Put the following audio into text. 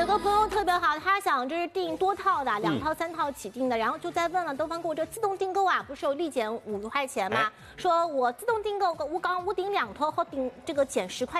有个朋友特别好，他想就是订多套的，2套3套起订的，然后就在问了东方购这自动订购啊，不是有立减5块钱吗？说我自动订购，我顶2套后顶这个减10块。